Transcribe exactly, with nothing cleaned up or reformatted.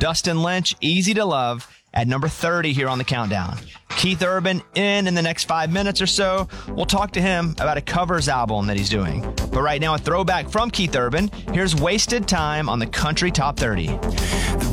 Dustin Lynch, Easy to Love, at number thirty here on the countdown. Keith Urban in in the next five minutes or so. We'll talk to him about a covers album that he's doing. But right now, a throwback from Keith Urban. Here's Wasted Time on the Country Top thirty.